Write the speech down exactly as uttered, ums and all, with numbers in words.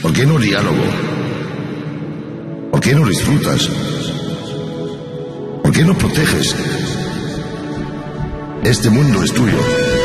¿Por qué no diálogo? ¿Por qué no disfrutas? ¿Por qué no proteges? Este mundo es tuyo.